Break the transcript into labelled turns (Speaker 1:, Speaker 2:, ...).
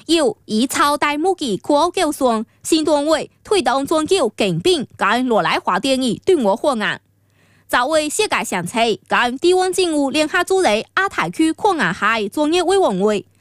Speaker 1: 有以超大木机扩构算，新单位推动专九竞并，跟落来华电影对我方案。作为世界上车，跟地方政府联合组织亚太区扩案下专业委员会，